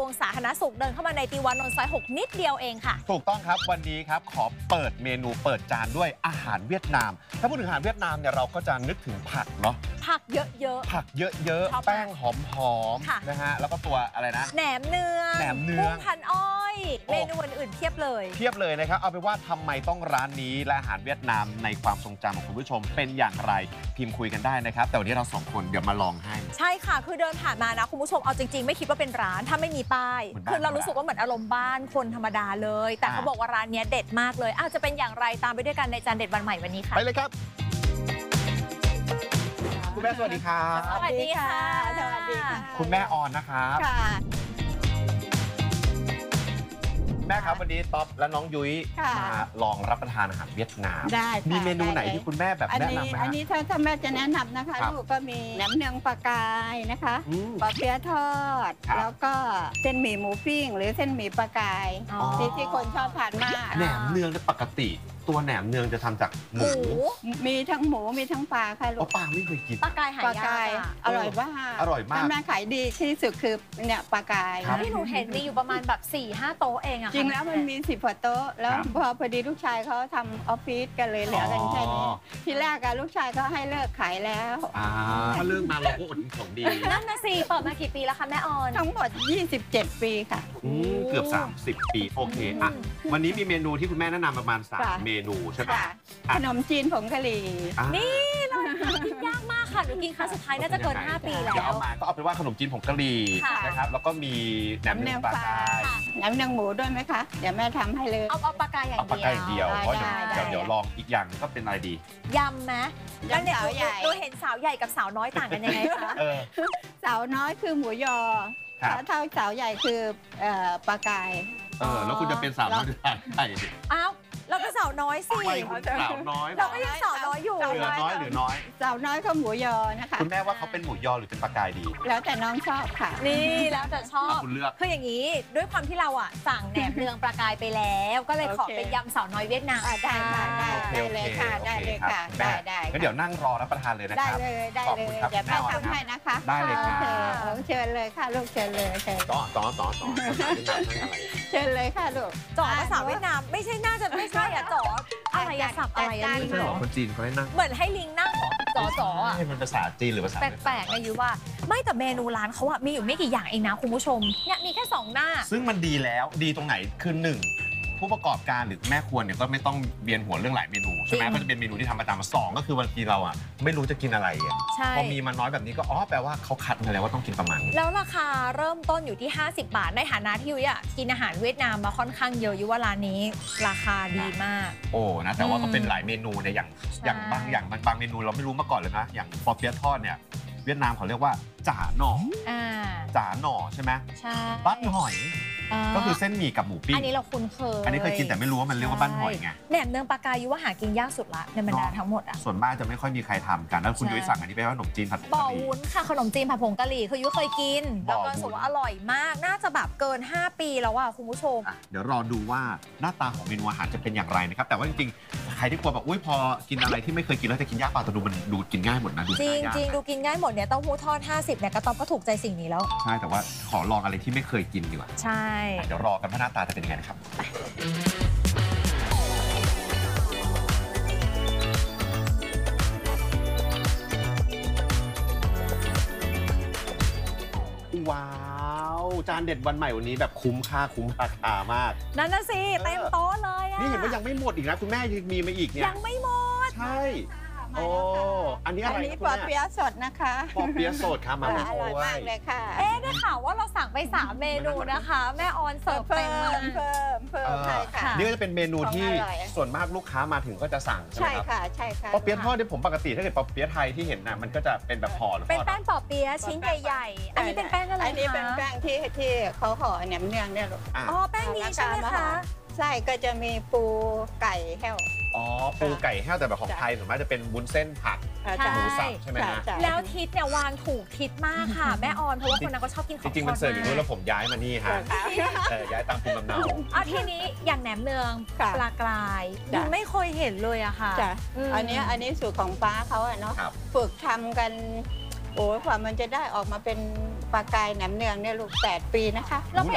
งสาธารณสุขเดินเข้ามาในติวานนท์ซอย 6 นิดเดียวเองค่ะถูกต้องครับวันนี้ครับขอเปิดเมนูเปิดจานด้วยอาหารเวียดนามถ้าพูดถึงอาหารเวียดนามเนี่ยเราก็จะนึกถึงผักเนาะผักเยอะผักเยอะๆแป้งหอมๆนะฮะแล้วก็ตัวอะไรนะแหนมเนืองกุ้งพันอ้อยเมนูอื่นๆเพียบเลยนะครับเอาเป็นว่าทำไมต้องร้านนี้และอาหารเวียดนามในความทรงจำของคุณผู้ชมเป็นอย่างไรพิมพ์คุยกันได้นะครับแต่วันนี้เราสองคนเดี๋ยวมาลองให้ใช่ค่ะคือเดินผ่านมานะคุณผู้ชมเอาจริงๆไม่คิดว่าเป็นร้านถ้าไม่มีป้ายคือเรารู้สึกว่าเหมือนอารมณ์บ้านคนธรรมดาเลยแต่เขาบอกว่าร้านนี้เด็ดมากเลยจะเป็นอย่างไรตามไปด้วยกันในจานเด็ดวันใหม่วันนี้ค่ะไปเลยครับคุณแม่สวัสดีครับสวัสดีค่ะสวัสดีค่ะคุณแม่ออนนะครับแม่ครับวันนี้ต๊อบและน้องยุ้ยมาลองรับประทานอาหารเวียดนามได้มีเมนูไหนที่คุณแม่แบบแนะนำไหมอันนี้ถ้าแม่จะแนะนำนะคะลูกก็มีแหนมเนืองปลากายนะคะปลาเปี๊ยะทอดแล้วก็เส้นหมี่หมูปิ้งหรือเส้นหมี่ปลากายที่คนชอบทานมากแหนมเนืองปกติตัวแหนมเนืองจะทำจากหมูมีทั้งหมูมีทั้งปลาค่ะลูกปลาไม่เคยกินปลากายหายากอร่อยมากถ้าแม่ขายดีที่สุดคือเนี่ยปลากายที่หนูเห็นมีอยู่ประมาณแบบ 4-5 โต๊ะเองอะจริงแล้วมันมี10 กว่าโต๊ะแล้วพอดีลูกชายเขาทำออฟฟิศกันเลยเหลือกันแค่นี้ทีแรกลูกชายเขาให้เลิกขายแล้วถ้าเลิกมาเราก็อดของดีนั่นนะสิเปิดมากี่ปีแล้วคะแม่ออนทั้งหมด27 ปีค่ะเกือบ30 ปีโอเควันนี้มีเมนูที่คุณแม่แนะนำประมาณ3เมนูใช่ไหมขนมจีนผงกะหรี่นี่เรากินยากมากค่ะหนูกินครั้งสุดท้ายน่าจะเกิน5 ปีแล้วเอามาก็เอาเป็นว่าขนมจีนผงกะหรี่นะครับแล้วก็มีแหนมเนืองปลากายแหนมเนืองหมูด้วยไหมคะเดี๋ยวแม่ทำให้เลยเอาปลากายอย่างเดียวเพราะเดี๋ยวลองอีกอย่างก็เป็นอะไรดียำไหมยำสาวใหญ่ดูเห็นสาวใหญ่กับสาวน้อยต่างกันยังไงคะสาวน้อยคือหมูยอเท่าสาวใหญ่คือปลากายแล้วคุณจะเป็นสาวน้อยหรือสาวใหญ่อ้าวเราเป็นสาวน้อยสิสาวน้อยเราก็ยังสาวน้อยอยู่เหลือน้อยหรือน้อยสาวน้อยก็หมูยอนะคะคุณแม่ว่าเขาเป็นหมูยอหรือเป็นปลากายดีแล้วแต่น้องชอบค่ะนี่แล้วแต่ชอบคุณเลือกคืออย่างนี้ด้วยความที่เราสั่งแหนมเนืองปลากายไปแล้วก็เลยขอเป็นยำสาวน้อยเวียดนามได้เลยค่ะได้เลยค่ะได้ก็เดี๋ยวนั่งรอรับประทานเลยนะครับได้เลยเดี๋ยวแม่ทำให้นะคะได้เลยค่ะเชิญเลยค่ะลูกเชิญเลยเชิญต่อเชิญเลยค่ะลูกจ่อภาษาเวียดนามไม่ใช่น่าจะไม่ใช่จ่ออะไรสับอะไรลิงคนจีนเขาให้นั่งเหมือนให้ลิงนั่งจ่อให้มันภาษาจีนหรือภาษาแปลกๆนะยุว่าไม่แต่เมนูร้านเขามีอยู่ไม่กี่อย่างเองนะคุณผู้ชมเนี่ยมีแค่2 หน้าซึ่งมันดีแล้วดีตรงไหนคือ1ผู้ประกอบการหรือแม่ครัวเนี่ยก็ไม่ต้องเบียนหัวเรื่องหลายเมนูใช่ไหมก็จะเป็นเมนูที่ทำประจำ2ก็คือบางทีเราไม่รู้จะกินอะไรพอมีมาน้อยแบบนี้ก็แปลว่าเขาคัดมาแล้วว่าต้องกินประมาณนี้แล้วราคาเริ่มต้นอยู่ที่50 บาทในฐานะที่ยุ้ยกินอาหารเวียดนามมาค่อนข้างเยอะยุ้ยว่าร้านนี้ราคาดีมากนะแต่ว่าก็เป็นหลายเมนูในอย่างบางเมนูเราไม่รู้มาก่อนเลยนะอย่างปอเปี๊ยะทอดเนี่ยเวียดนามเขาเรียกว่าจ่าหน่อใช่ไหมใช่บ้านหอยก็คือเส้นหมี่กับหมูปิ้งอันนี้เราคุ้นเคยอันนี้เคยกินแต่ไม่รู้ว่ามันเรียกว่าบ้านหอยไงแหนมเนืองปลากายยุว่าหากินยากสุดละในบรรดาทั้งหมดส่วนมากจะไม่ค่อยมีใครทำกันแล้วคุณยุ้ยสั่งอันนี้ไปว่าขนมจีนผัดผงกะหรี่บ่อวุ้นค่ะขนมจีนผัดผงกะหรี่คือยุ้ยเคยกินแล้วก็รู้สึกว่าอร่อยมากน่าจะแบบเกิน5 ปีแล้วคุณผู้ชมเดี๋ยวรอดูว่าหน้าตาของเมนูอาหารจะเป็นอย่างไรนะครับแต่ว่าจริงๆใครที่กลัวแบบพอกินอะไรที่ไม่เคยกินแล้วจะกินยากเปล่าแต่มันดูกินง่ายหมดนะจริงดูกินง่ายหมดเนี่ยเต้าหู้ทอด50เนี่ยกระต๊อบก็ถูกใจสิ่งนี้แล้วใช่แต่ว่าขอลองอะไรที่ไม่เคยกินดีกว่าใช่เดี๋ยวรอกันว่าหน้าตาจะเป็นยังไงนะครับว้าวจานเด็ดวันใหม่วันนี้แบบคุ้มค่าคุ้มราคามากนั่นน่ะสิเต็มโต๊ะเลยนี่เห็นว่ายังไม่หมดอีกนะคุณแม่ยังมีมาอีกเนี่ยยังไม่หมดใช่อันนี้อะไรอันนี้ปอเปี๊ยะสดนะคะปอเปี๊ยะสดครับมาอร่อยมากเลยค่ะได้ข่าวว่าเราสั่งไป3 เมนูนะคะแม่ออนเสิร์ฟเต็มเพิ่มใช่ค่ะนี่ก็จะเป็นเมนูที่ส่วนมากลูกค้ามาถึงก็จะสั่งใช่ไหมครับใช่ค่ะปอเปี๊ยะทอดเนี่ยผมปกติถ้าเกิดปอเปี๊ยะไทยที่เห็นมันก็จะเป็นแบบห่อหรือเป็นแป้งปอเปี๊ยะชิ้นใหญ่ๆอันนี้เป็นแป้งอะไรคะอันนี้เป็นแป้งที่เขาห่อแหนมเนืองเนี่ยหรอแป้งนี้ใช่ไหมคะใช่ก็จะมีปูไก่แห้วปูไก่แห้วแต่แบบของไทยส่วนมากจะเป็นวุ้นเส้นผักหมูสับใช่ไหมฮะแล้วทิศเนี่ยวางถูกทิศมากค่ะแม่ออนเพราะว่าคนนั้นก็ชอบกินของจริงๆมันเสิร์ฟอยู่นู้นแล้วผมย้ายมานี่ฮะย้ายตามภูมิลำเนาทีนี้อย่างแหนมเนืองปลากรายยังไม่เคยเห็นเลยอะค่ะอันนี้สูตรของป้าเขาเนาะฝึกทำกันกว่ามันจะได้ออกมาเป็นปลากายแหนมเนืองเนี่ยลูก8 ปีนะคะ